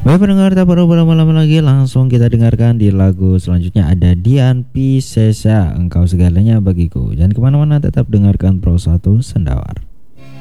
Baik pendengar, tak perlu berlama-lama lagi, langsung kita dengarkan di lagu selanjutnya. Ada Dian Piscesa, Engkau Segalanya Bagiku. Jangan kemana-mana, tetap dengarkan Pro 1 Sendawar.